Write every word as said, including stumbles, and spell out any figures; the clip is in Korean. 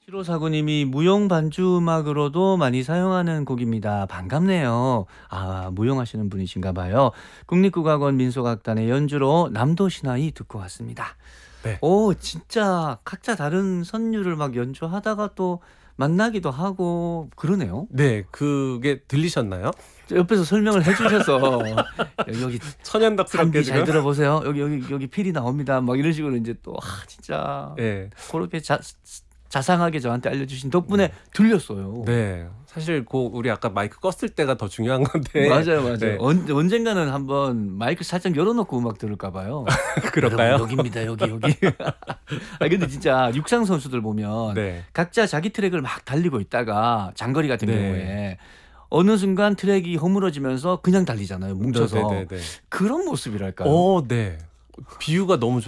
칠오사구 님이 무용 반주 음악으로도 많이 사용하는 곡입니다. 반갑네요. 아, 무용하시는 분이신가 봐요. 국립국악원 민속악단의 연주로 남도 신화이 듣고 왔습니다. 네. 오, 진짜 각자 다른 선율을 막 연주하다가 또 만나기도 하고 그러네요. 네, 그게 들리셨나요? 저 옆에서 설명을 해주셔서 여기 천연덕스럽게 장비 잘 지금. 들어보세요. 여기 여기 여기 필이 나옵니다. 막 이런 식으로 이제 또 아, 진짜 네, 그렇게 자, 자상하게 저한테 알려주신 덕분에 들렸어요. 네. 사실 그 우리 아까 마이크 껐을 때가 더 중요한 건데. 맞아요, 맞아요. 네. 언, 언젠가는 한번 마이크 살짝 열어놓고 음악 들을까 봐요. 그럴까요? 여러분, 여기입니다, 여기 여기. 아 근데 진짜 육상 선수들 보면 네. 각자 자기 트랙을 막 달리고 있다가 장거리 같은 네. 경우에 어느 순간 트랙이 허물어지면서 그냥 달리잖아요, 뭉쳐서. 네, 네, 네. 그런 모습이랄까요. 어, 네. 비유가 너무